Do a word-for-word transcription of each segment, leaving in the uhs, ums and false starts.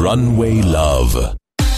Runway Love.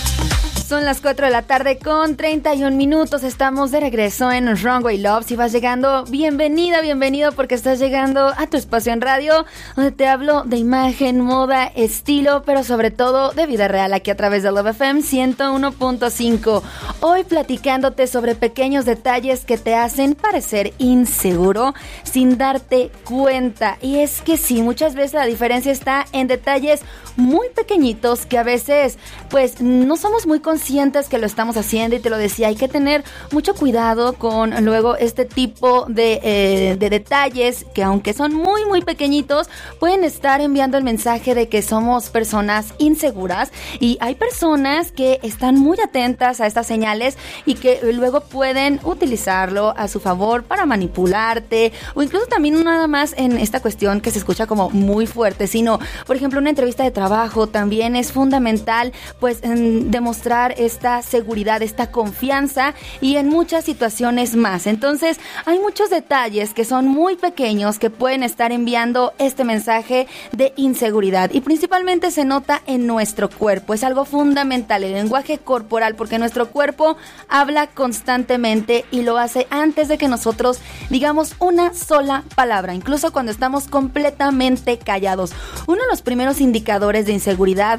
Son las cuatro de la tarde con treinta y un minutos. Estamos de regreso en Runway Love. Si vas llegando, bienvenida, bienvenido, porque estás llegando a tu espacio en radio, donde te hablo de imagen, moda, estilo, pero sobre todo de vida real, aquí a través de Love F M ciento uno punto cinco. Hoy platicándote sobre pequeños detalles que te hacen parecer inseguro sin darte cuenta. Y es que sí, muchas veces la diferencia está en detalles muy pequeñitos que a veces, pues, no somos muy conscientes conscientes que lo estamos haciendo. Y te lo decía, hay que tener mucho cuidado con luego este tipo de, eh, de detalles que, aunque son muy muy pequeñitos, pueden estar enviando el mensaje de que somos personas inseguras. Y hay personas que están muy atentas a estas señales y que luego pueden utilizarlo a su favor para manipularte, o incluso también no nada más en esta cuestión que se escucha como muy fuerte, sino, por ejemplo, una entrevista de trabajo también es fundamental, pues, en demostrar esta seguridad, esta confianza, y en muchas situaciones más. Entonces, hay muchos detalles que son muy pequeños que pueden estar enviando este mensaje de inseguridad, y principalmente se nota en nuestro cuerpo. Es algo fundamental, el lenguaje corporal, porque nuestro cuerpo habla constantemente y lo hace antes de que nosotros digamos una sola palabra, incluso cuando estamos completamente callados. Uno de los primeros indicadores de inseguridad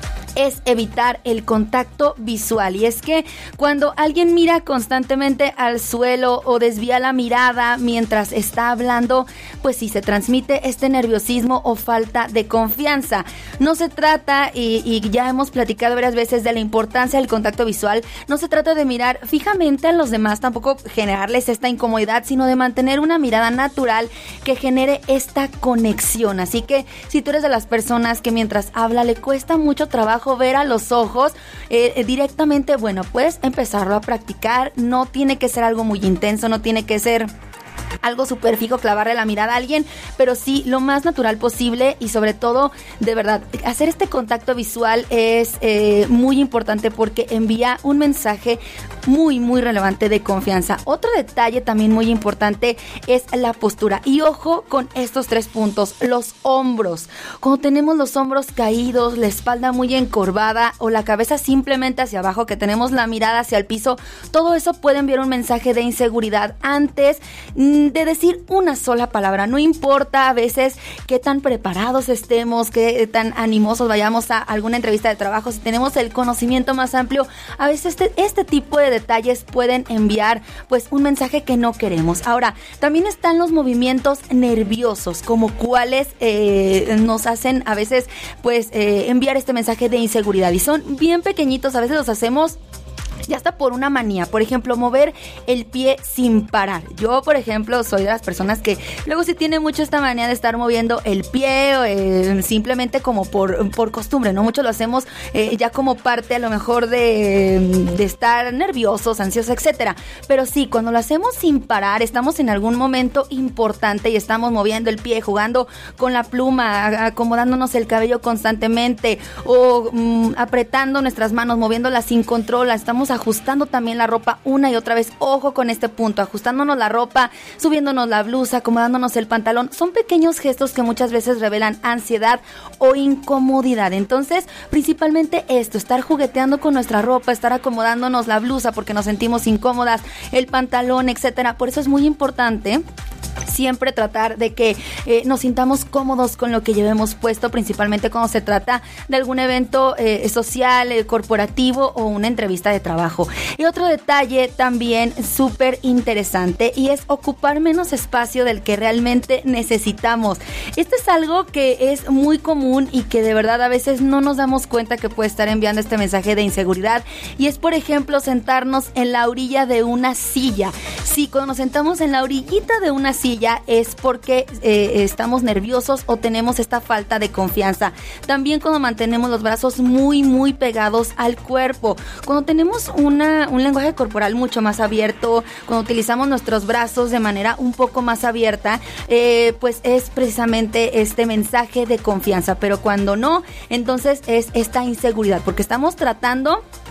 es evitar el contacto visual. Y es que cuando alguien mira constantemente al suelo o desvía la mirada mientras está hablando, pues sí se transmite este nerviosismo o falta de confianza. No se trata, y, y ya hemos platicado varias veces de la importancia del contacto visual, no se trata de mirar fijamente a los demás, tampoco generarles esta incomodidad, sino de mantener una mirada natural que genere esta conexión. Así que si tú eres de las personas que mientras habla le cuesta mucho trabajo ver a los ojos eh, directamente, bueno, puedes empezarlo a practicar. No tiene que ser algo muy intenso, no tiene que ser algo súper fijo, clavarle la mirada a alguien, pero sí lo más natural posible. Y sobre todo, de verdad, hacer este contacto visual es eh, muy importante, porque envía un mensaje muy, muy relevante de confianza. Otro detalle también muy importante es la postura. Y ojo con estos tres puntos: los hombros. Cuando tenemos los hombros caídos, la espalda muy encorvada o la cabeza simplemente hacia abajo, que tenemos la mirada hacia el piso, todo eso puede enviar un mensaje de inseguridad antes de decir una sola palabra. No importa a veces qué tan preparados estemos, qué tan animosos vayamos a alguna entrevista de trabajo, si tenemos el conocimiento más amplio, a veces este, este tipo de detalles pueden enviar pues un mensaje que no queremos. Ahora, también están los movimientos nerviosos, como cuáles eh, nos hacen a veces pues eh, enviar este mensaje de inseguridad, y son bien pequeñitos. A veces los hacemos ya está por una manía. Por ejemplo, mover el pie sin parar. Yo, por ejemplo, soy de las personas que luego sí tiene mucho esta manía de estar moviendo el pie, eh, simplemente como por, por costumbre, ¿no? Mucho lo hacemos eh, ya como parte a lo mejor de, de estar nerviosos, ansiosos, etcétera. Pero sí, cuando lo hacemos sin parar, estamos en algún momento importante y estamos moviendo el pie, jugando con la pluma, acomodándonos el cabello constantemente, o mm, apretando nuestras manos, moviéndolas sin control, estamos ajustando también la ropa una y otra vez. Ojo con este punto: ajustándonos la ropa, subiéndonos la blusa, acomodándonos el pantalón. Son pequeños gestos que muchas veces revelan ansiedad o incomodidad. Entonces, principalmente esto, estar jugueteando con nuestra ropa, estar acomodándonos la blusa porque nos sentimos incómodas, el pantalón, etcétera. Por eso es muy importante siempre tratar de que eh, nos sintamos cómodos con lo que llevemos puesto, principalmente cuando se trata de algún evento eh, social, eh, corporativo o una entrevista de trabajo. Y otro detalle también súper interesante, y es ocupar menos espacio del que realmente necesitamos. Esto es algo que es muy común y que de verdad a veces no nos damos cuenta que puede estar enviando este mensaje de inseguridad, y es, por ejemplo, sentarnos en la orilla de una silla. Sí, cuando nos sentamos en la orillita de una silla es porque eh, estamos nerviosos o tenemos esta falta de confianza. También cuando mantenemos los brazos muy muy pegados al cuerpo, cuando tenemos una, un lenguaje corporal mucho más abierto, cuando utilizamos nuestros brazos de manera un poco más abierta, eh, pues es precisamente este mensaje de confianza. Pero cuando no, entonces es esta inseguridad, porque estamos tratando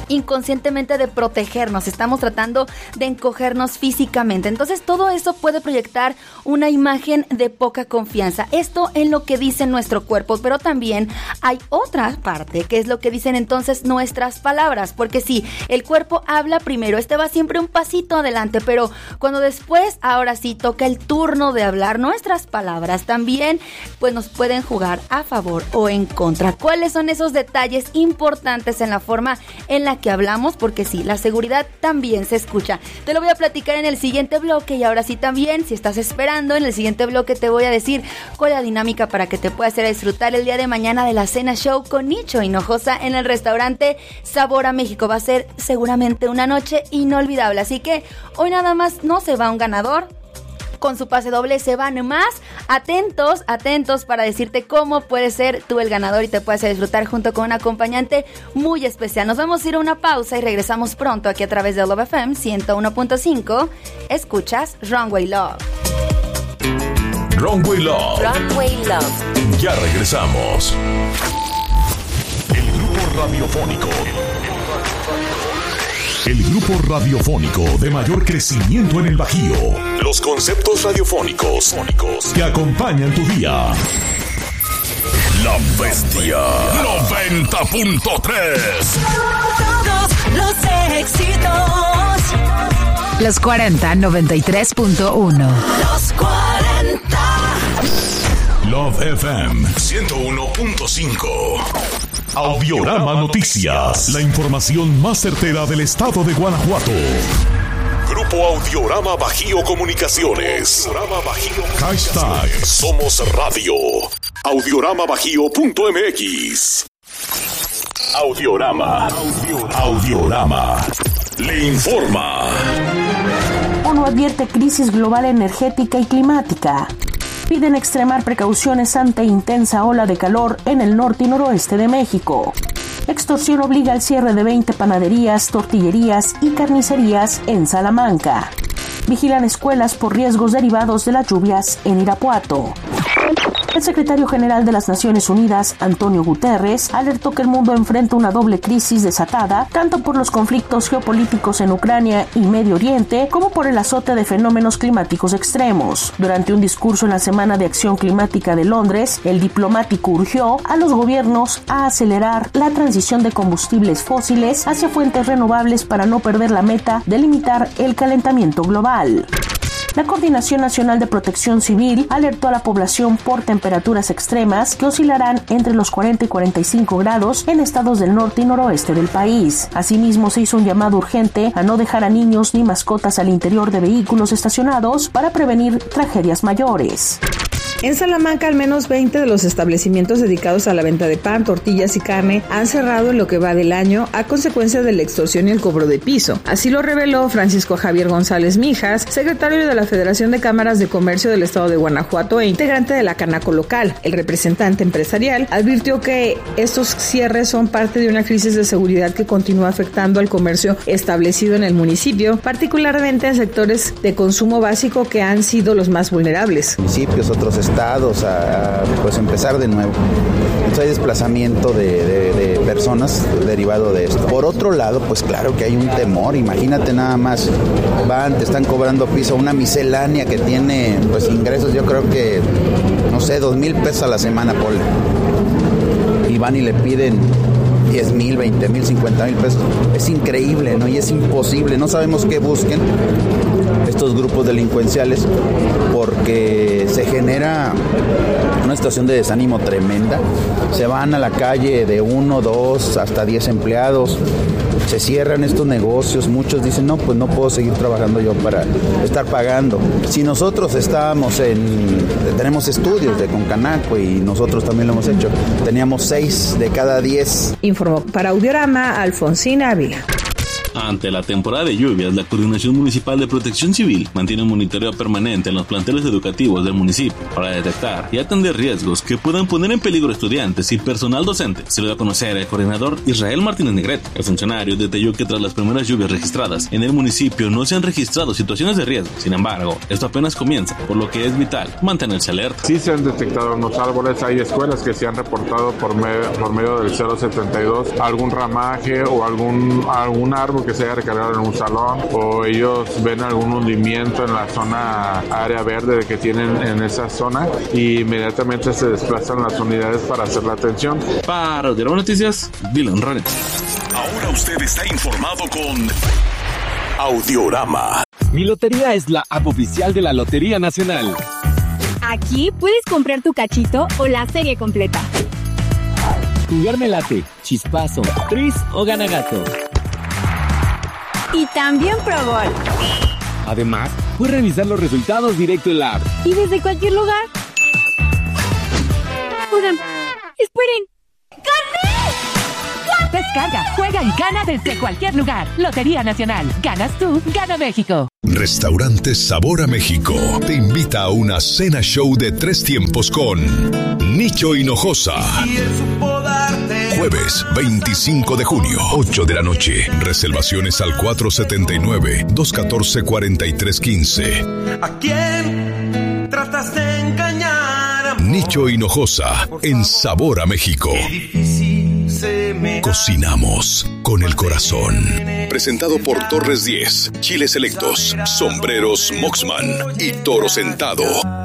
inconscientemente de protegernos, estamos tratando de encogernos físicamente. Entonces todo eso puede proyectar una imagen de poca confianza. Esto en lo que dice nuestro cuerpo, pero también hay otra parte, que es lo que dicen entonces nuestras palabras, porque sí, el cuerpo habla primero, este va siempre un pasito adelante, pero cuando después, ahora sí, toca el turno de hablar, nuestras palabras también pues nos pueden jugar a favor o en contra. ¿Cuáles son esos detalles importantes en la forma en la que hablamos? Porque sí, la seguridad también se escucha. Te lo voy a platicar en el siguiente bloque y ahora sí también, si estás esperando, en el siguiente bloque te voy a decir cuál es la dinámica para que te puedas hacer disfrutar el día de mañana de la cena show con Nicho Hinojosa en el restaurante Sabor a México. Va a ser seguramente una noche inolvidable, así que hoy nada más no se va un ganador. Con su pase doble se van más. Atentos, atentos para decirte cómo puedes ser tú el ganador y te puedes disfrutar junto con un acompañante muy especial. Nos vamos a ir a una pausa y regresamos pronto aquí a través de Love F M ciento uno punto cinco. Escuchas Runway Love. Runway Love. Runway Love. Ya regresamos. El grupo radiofónico. El grupo radiofónico de mayor crecimiento en el Bajío. Los conceptos radiofónicos que acompañan tu día. La Bestia noventa punto tres. Todos los éxitos. Los cuarenta, noventa y tres punto uno. Los cuarenta. Love F M ciento uno punto cinco. Audiorama Noticias. La información más certera del estado de Guanajuato. Grupo Audiorama Bajío Comunicaciones. Audiorama Bajío. Hashtag Somos Radio. Audiorama Bajío punto M X. Audiorama. Audiorama. Le informa. ONU advierte crisis global energética y climática. Piden extremar precauciones ante intensa ola de calor en el norte y noroeste de México. Extorsión obliga al cierre de veinte panaderías, tortillerías y carnicerías en Salamanca. Vigilan escuelas por riesgos derivados de las lluvias en Irapuato. El secretario general de las Naciones Unidas, Antonio Guterres, alertó que el mundo enfrenta una doble crisis desatada, tanto por los conflictos geopolíticos en Ucrania y Medio Oriente, como por el azote de fenómenos climáticos extremos. Durante un discurso en la Semana de Acción Climática de Londres, el diplomático urgió a los gobiernos a acelerar la transición de combustibles fósiles hacia fuentes renovables para no perder la meta de limitar el calentamiento global. La Coordinación Nacional de Protección Civil alertó a la población por temperaturas extremas que oscilarán entre los cuarenta y cuarenta y cinco grados en estados del norte y noroeste del país. Asimismo, se hizo un llamado urgente a no dejar a niños ni mascotas al interior de vehículos estacionados para prevenir tragedias mayores. En Salamanca, al menos veinte de los establecimientos dedicados a la venta de pan, tortillas y carne han cerrado en lo que va del año a consecuencia de la extorsión y el cobro de piso. Así lo reveló Francisco Javier González Mijas, secretario de la Federación de Cámaras de Comercio del Estado de Guanajuato e integrante de la Canaco local. El representante empresarial advirtió que estos cierres son parte de una crisis de seguridad que continúa afectando al comercio establecido en el municipio, particularmente en sectores de consumo básico que han sido los más vulnerables. Municipios, otros estados, a, a pues empezar de nuevo. Entonces hay desplazamiento de, de, de personas derivado de esto. Por otro lado, pues claro que hay un temor. Imagínate nada más, van, te están cobrando piso, una miscelánea que tiene pues ingresos, yo creo que, no sé, dos mil pesos a la semana, por y van y le piden diez mil, veinte mil, cincuenta mil pesos. Es increíble, ¿no? Y es imposible. No sabemos qué busquen estos grupos delincuenciales porque se genera una situación de desánimo tremenda. Se van a la calle de uno, dos, hasta diez empleados. Se cierran estos negocios. Muchos dicen, no, pues no puedo seguir trabajando yo para estar pagando. Si nosotros estábamos en... Tenemos estudios de Concanaco y nosotros también lo hemos hecho. Teníamos seis de cada diez. Informó para Audiorama Alfonsina Ávila. Ante la temporada de lluvias, la Coordinación Municipal de Protección Civil mantiene un monitoreo permanente en los planteles educativos del municipio para detectar y atender riesgos que puedan poner en peligro a estudiantes y personal docente. Se lo dio a conocer el coordinador Israel Martínez Negrete. El funcionario detalló que tras las primeras lluvias registradas en el municipio no se han registrado situaciones de riesgo. Sin embargo, esto apenas comienza, por lo que es vital mantenerse alerta. Sí se han detectado unos árboles, hay escuelas que se han reportado por medio, por medio del cero setenta y dos algún ramaje o algún, algún árbol que se haya recargado en un salón, o ellos ven algún hundimiento en la zona área verde que tienen en esa zona y inmediatamente se desplazan las unidades para hacer la atención. Para Audiorama Noticias, Dylan Ranet. Ahora usted está informado con Audiorama. Mi Lotería es la app oficial de la Lotería Nacional. Aquí puedes comprar tu cachito o la serie completa. Jugar me late, chispazo, tris o gana gato. Y también Pro Bowl. Además, puedes revisar los resultados directo en la app. Y desde cualquier lugar. Oigan, esperen. ¡Gané! Descarga, juega y gana desde cualquier lugar. Lotería Nacional. Ganas tú, gana México. Restaurante Sabor a México te invita a una cena show de tres tiempos con Nicho Hinojosa. Jueves veinticinco de junio, ocho de la noche. Reservaciones al cuatro siete nueve, dos uno cuatro, cuatro tres uno cinco. ¿A quién tratas de engañar? Nicho Hinojosa en Sabor a México. Cocinamos con el corazón. Presentado por Torres diez, Chiles Selectos, Sombreros Moxman y Toro Sentado.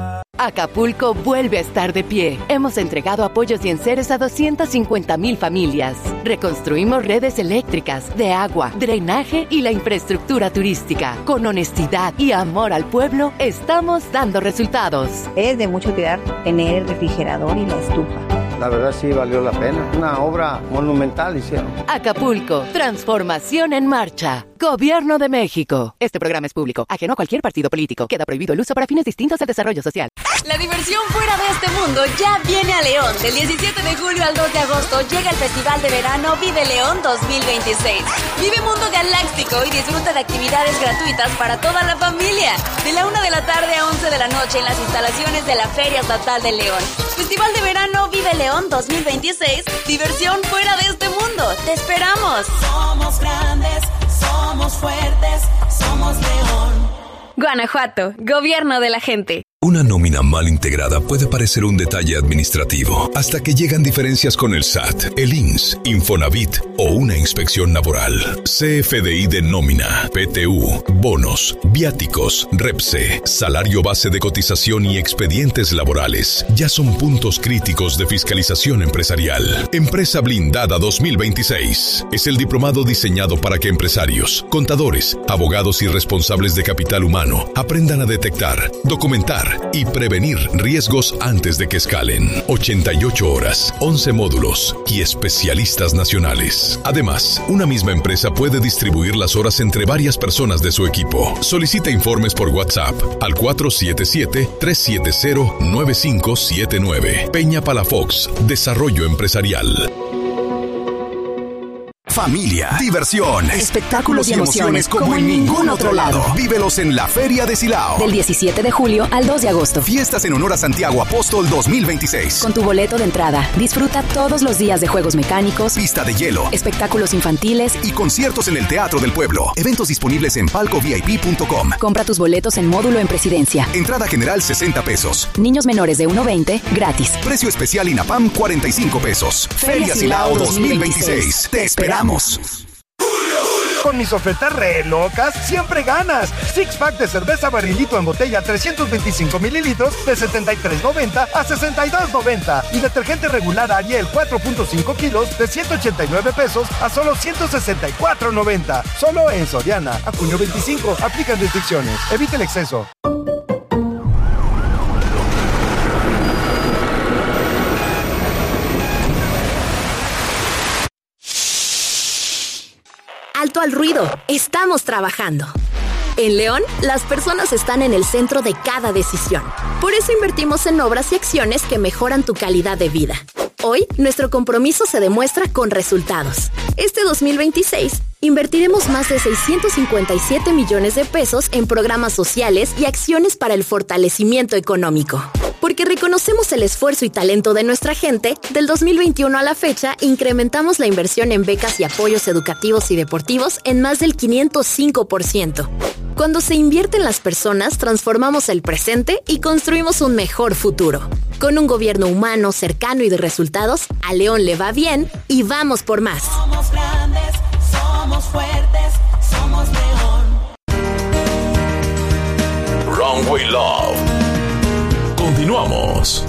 Acapulco vuelve a estar de pie. Hemos entregado apoyos y enseres a doscientas cincuenta mil familias. Reconstruimos redes eléctricas, de agua, drenaje y la infraestructura turística. Con honestidad y amor al pueblo, estamos dando resultados. Es de mucho cuidar tener el refrigerador y la estufa. La verdad sí valió la pena. Una obra monumental hicieron. Acapulco, transformación en marcha. Gobierno de México. Este programa es público, ajeno a cualquier partido político. Queda prohibido el uso para fines distintos al desarrollo social. La diversión fuera de este mundo ya viene a León. Del diecisiete de julio al dos de agosto llega el Festival de Verano Vive León dos mil veintiséis. Vive Mundo Galáctico y disfruta de actividades gratuitas para toda la familia. De la una de la tarde a once de la noche en las instalaciones de la Feria Estatal de León. Festival de Verano Vive León dos mil veintiséis. Diversión fuera de este mundo. ¡Te esperamos! Somos grandes, somos fuertes, somos León. Guanajuato, gobierno de la gente. Una nómina mal integrada puede parecer un detalle administrativo hasta que llegan diferencias con el S A T, el I M S S, Infonavit o una inspección laboral. C F D I de nómina, P T U, bonos, viáticos, REPSE, salario base de cotización y expedientes laborales ya son puntos críticos de fiscalización empresarial. Empresa Blindada dos mil veintiséis es el diplomado diseñado para que empresarios, contadores, abogados y responsables de capital humano aprendan a detectar, documentar y prevenir riesgos antes de que escalen. ochenta y ocho horas, once módulos y especialistas nacionales. Además, una misma empresa puede distribuir las horas entre varias personas de su equipo. Solicita informes por WhatsApp al cuatro siete siete, tres siete cero, nueve cinco siete nueve. Peña Palafox, Desarrollo Empresarial. Familia, diversión, espectáculos y emociones como en ningún otro lado. Vívelos en la Feria de Silao. Del diecisiete de julio al dos de agosto. Fiestas en honor a Santiago Apóstol dos mil veintiséis. Con tu boleto de entrada, disfruta todos los días de juegos mecánicos, pista de hielo, espectáculos infantiles y conciertos en el Teatro del Pueblo. Eventos disponibles en palco v i p punto com. Compra tus boletos en módulo en Presidencia. Entrada general sesenta pesos. Niños menores de uno a veinte, gratis. Precio especial INAPAM cuarenta y cinco pesos. Feria Silao dos mil veintiséis. Te esperamos. Con mis ofertas re locas, siempre ganas. Six pack de cerveza barrilito en botella trescientos veinticinco mililitros de setenta y tres noventa a sesenta y dos noventa. Y detergente regular Ariel cuatro punto cinco kilos de ciento ochenta y nueve pesos a solo ciento sesenta y cuatro noventa. Solo en Soriana. A junio veinticinco. Aplican restricciones. Evita el exceso. Alto al ruido, estamos trabajando. En León, las personas están en el centro de cada decisión. Por eso invertimos en obras y acciones que mejoran tu calidad de vida. Hoy, nuestro compromiso se demuestra con resultados. Este dos mil veintiséis, Invertiremos más de seiscientos cincuenta y siete millones de pesos en programas sociales y acciones para el fortalecimiento económico. Porque reconocemos el esfuerzo y talento de nuestra gente, del dos mil veintiuno a la fecha incrementamos la inversión en becas y apoyos educativos y deportivos en más del quinientos cinco por ciento. Cuando se invierte en las personas, transformamos el presente y construimos un mejor futuro. Con un gobierno humano, cercano y de resultados, a León le va bien y vamos por más. Somos grandes, somos fuertes, somos León. Runway Love. Continuamos.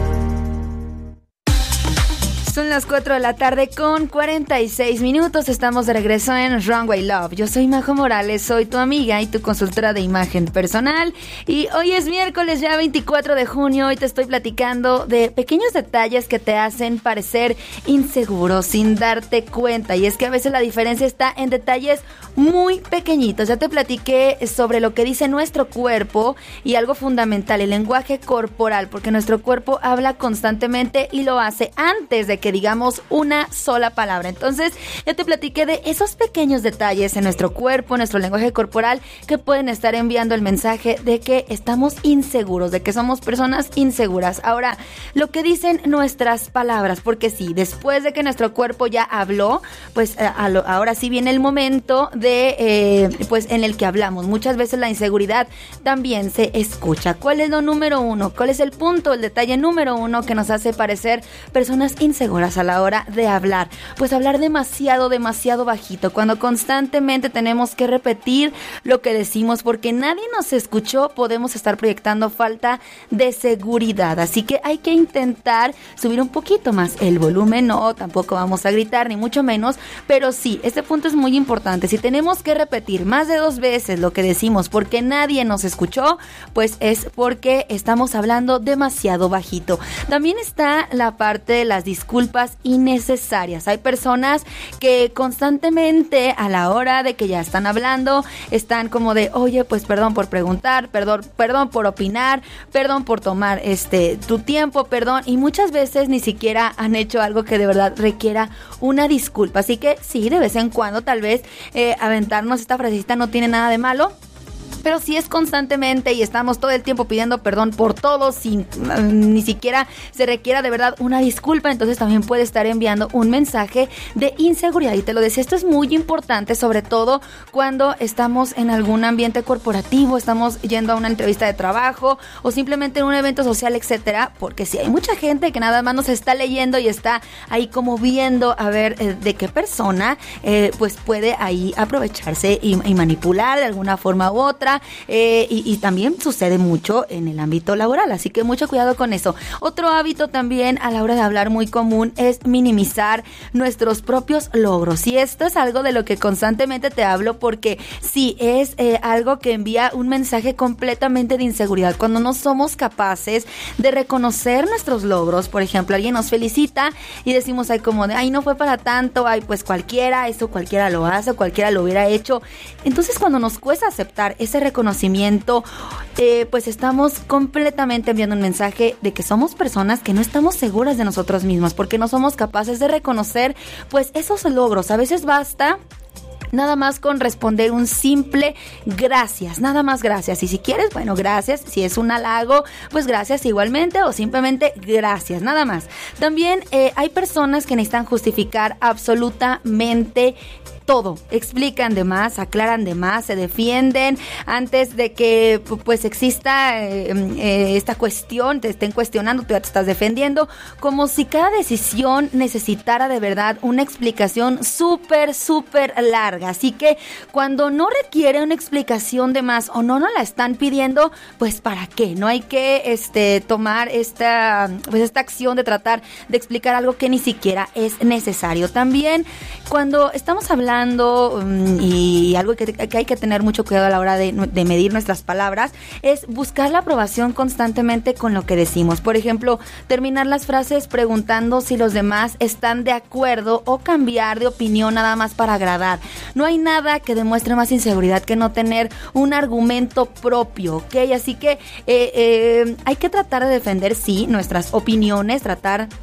Son las cuatro de la tarde con cuarenta y seis minutos. Estamos de regreso en Runway Love. Yo soy Majo Morales, soy tu amiga y tu consultora de imagen personal. Y hoy es miércoles, ya veinticuatro de junio. Hoy te estoy platicando de pequeños detalles que te hacen parecer inseguro sin darte cuenta. Y es que a veces la diferencia está en detalles muy pequeñitos. Ya te platiqué sobre lo que dice nuestro cuerpo y algo fundamental, el lenguaje corporal, porque nuestro cuerpo habla constantemente y lo hace antes de que digamos una sola palabra. Entonces, ya te platiqué de esos pequeños detalles en nuestro cuerpo, en nuestro lenguaje corporal, que pueden estar enviando el mensaje de que estamos inseguros, de que somos personas inseguras. Ahora, lo que dicen nuestras palabras, porque sí, después de que nuestro cuerpo ya habló, pues a, a lo, ahora sí viene el momento de, eh, pues en el que hablamos. Muchas veces la inseguridad también se escucha. ¿Cuál es lo número uno? ¿Cuál es el punto, el detalle número uno que nos hace parecer personas inseguras a la hora de hablar? Pues hablar demasiado, demasiado bajito, cuando constantemente tenemos que repetir lo que decimos porque nadie nos escuchó, podemos estar proyectando falta de seguridad. Así que hay que intentar subir un poquito más el volumen. No, tampoco vamos a gritar, ni mucho menos, pero sí, este punto es muy importante. Si tenemos que repetir más de dos veces lo que decimos porque nadie nos escuchó, pues es porque estamos hablando demasiado bajito. También está la parte de las disculpas innecesarias. Hay personas que constantemente a la hora de que ya están hablando, están como de, oye, pues perdón por preguntar, perdón, perdón por opinar, perdón por tomar este tu tiempo, perdón, y muchas veces ni siquiera han hecho algo que de verdad requiera una disculpa. Así que sí, de vez en cuando tal vez eh, aventarnos esta frasecita no tiene nada de malo. Pero si es constantemente y estamos todo el tiempo pidiendo perdón por todo sin uh, ni siquiera se requiera de verdad una disculpa, entonces también puede estar enviando un mensaje de inseguridad. Y te lo decía, esto es muy importante, sobre todo cuando estamos en algún ambiente corporativo, estamos yendo a una entrevista de trabajo o simplemente en un evento social, etcétera, porque si hay mucha gente que nada más nos está leyendo y está ahí como viendo a ver eh, de qué persona eh, pues puede ahí aprovecharse y, y manipular de alguna forma u otra. Eh, y, y también sucede mucho en el ámbito laboral, así que mucho cuidado con eso. Otro hábito también a la hora de hablar muy común es minimizar nuestros propios logros, y esto es algo de lo que constantemente te hablo porque sí, es eh, algo que envía un mensaje completamente de inseguridad. Cuando no somos capaces de reconocer nuestros logros, por ejemplo, alguien nos felicita y decimos ay como de, ay no fue para tanto, ay pues cualquiera, eso cualquiera lo hace, cualquiera lo hubiera hecho. Entonces cuando nos cuesta aceptar ese reconocimiento, eh, pues estamos completamente enviando un mensaje de que somos personas que no estamos seguras de nosotros mismos porque no somos capaces de reconocer pues esos logros. A veces basta nada más con responder un simple gracias, nada más gracias. Y si quieres, bueno, gracias. Si es un halago, pues gracias igualmente, o simplemente gracias, nada más. También eh, hay personas que necesitan justificar absolutamente todo, explican de más, aclaran de más, se defienden antes de que pues exista eh, eh, esta cuestión, te estén cuestionando, tú ya te estás defendiendo, como si cada decisión necesitara de verdad una explicación súper, súper larga. Así que cuando no requiere una explicación de más o no nos la están pidiendo, pues ¿para qué? No hay que este, tomar esta, pues, esta acción de tratar de explicar algo que ni siquiera es necesario. También cuando estamos hablando Um, y algo que, que hay que tener mucho cuidado a la hora de, de medir nuestras palabras es buscar la aprobación constantemente con lo que decimos. Por ejemplo, terminar las frases preguntando si los demás están de acuerdo o cambiar de opinión nada más para agradar. No hay nada que demuestre más inseguridad que no tener un argumento propio, ¿ok? Así que eh, eh, hay que tratar de defender, sí, nuestras opiniones, tratar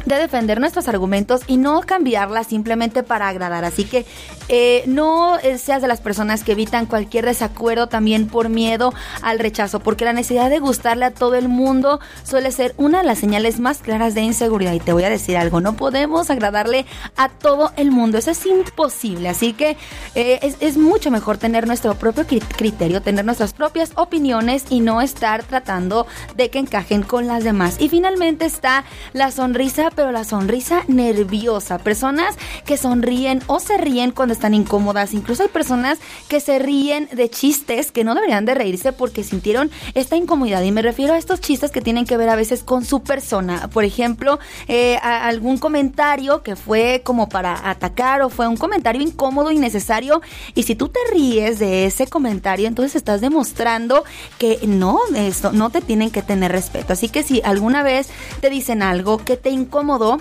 de defender nuestros argumentos y no cambiarlas simplemente para agradar. Así que eh, no seas de las personas que evitan cualquier desacuerdo también por miedo al rechazo, porque la necesidad de gustarle a todo el mundo suele ser una de las señales más claras de inseguridad. Y te voy a decir algo, no podemos agradarle a todo el mundo, eso es imposible. Así que eh, es, es mucho mejor tener nuestro propio criterio, tener nuestras propias opiniones y no estar tratando de que encajen con las demás. Y finalmente está la sonrisa, pero la sonrisa nerviosa. Personas que sonríen o se ríen cuando están incómodas. Incluso hay personas que se ríen de chistes que no deberían de reírse porque sintieron esta incomodidad. Y me refiero a estos chistes que tienen que ver a veces con su persona. Por ejemplo, eh, a algún comentario que fue como para atacar o fue un comentario incómodo, innecesario. Y si tú te ríes de ese comentario, entonces estás demostrando que no, esto, no te tienen que tener respeto. Así que si alguna vez te dicen algo que te incomodó,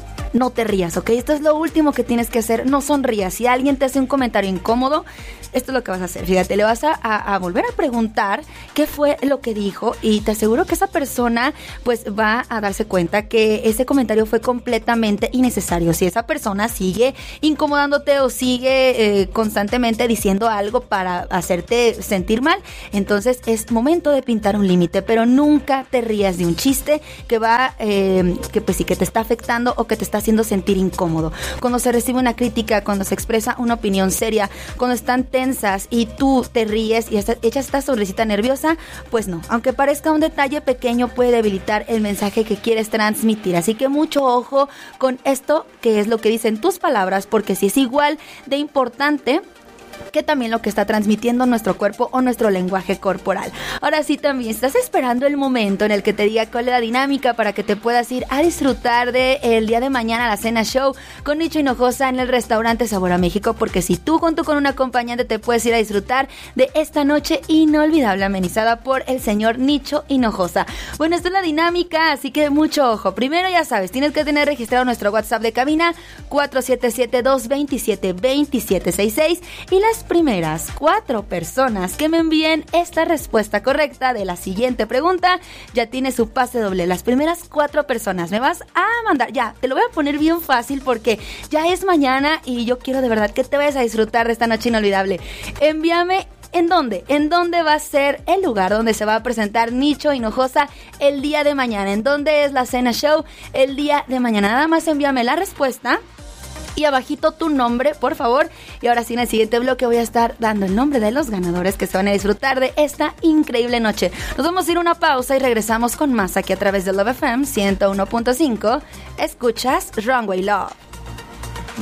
no te rías, ¿ok? Esto es lo último que tienes que hacer, no sonrías. Si alguien te hace un comentario incómodo, esto es lo que vas a hacer. Fíjate, le vas a, a, a volver a preguntar qué fue lo que dijo y te aseguro que esa persona pues va a darse cuenta que ese comentario fue completamente innecesario. Si esa persona sigue incomodándote o sigue eh, constantemente diciendo algo para hacerte sentir mal, entonces es momento de pintar un límite, pero nunca te rías de un chiste que va, eh, que pues sí, que te está afectando o que te está haciendo sentir incómodo. Cuando se recibe una crítica, cuando se expresa una opinión seria, cuando están tensas y tú te ríes y echas esta sonrisita nerviosa, pues no, aunque parezca un detalle pequeño, puede debilitar el mensaje que quieres transmitir. Así que mucho ojo con esto, que es lo que dicen tus palabras, porque si es igual de importante que también lo que está transmitiendo nuestro cuerpo o nuestro lenguaje corporal. Ahora sí, también estás esperando el momento en el que te diga cuál es la dinámica para que te puedas ir a disfrutar de el día de mañana la cena show con Nicho Hinojosa en el restaurante Sabor a México, porque si tú junto con un acompañante te puedes ir a disfrutar de esta noche inolvidable amenizada por el señor Nicho Hinojosa. Bueno, esta es la dinámica, así que mucho ojo. Primero, ya sabes, tienes que tener registrado nuestro WhatsApp de cabina cuatro siete siete, dos dos siete, dos siete seis seis y las primeras cuatro personas que me envíen esta respuesta correcta de la siguiente pregunta ya tiene su pase doble. Las primeras cuatro personas me vas a mandar, ya, te lo voy a poner bien fácil porque ya es mañana y yo quiero de verdad que te vayas a disfrutar de esta noche inolvidable. Envíame ¿en dónde? ¿En dónde va a ser el lugar donde se va a presentar Nicho Hinojosa el día de mañana? ¿En dónde es la cena show el día de mañana? Nada más envíame la respuesta y abajito tu nombre, por favor. Y ahora sí, en el siguiente bloque voy a estar dando el nombre de los ganadores que se van a disfrutar de esta increíble noche. Nos vamos a ir a una pausa y regresamos con más aquí a través de Love F M ciento uno punto cinco. Escuchas Runway Love.